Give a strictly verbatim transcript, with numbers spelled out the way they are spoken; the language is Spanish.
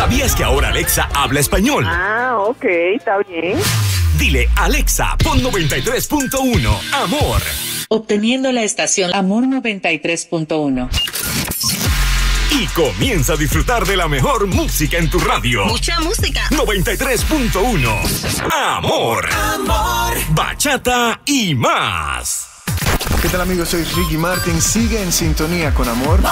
¿Sabías que ahora Alexa habla español? Ah, ok, está bien. Dile, Alexa, pon noventa y tres punto uno, Amor. Obteniendo la estación Amor noventa y tres punto uno. Y comienza a disfrutar de la mejor música en tu radio. Mucha música. noventa y tres punto uno. Amor. Amor. Bachata y más. ¿Qué tal, amigos? Soy Ricky Martin. Sigue en sintonía con Amor.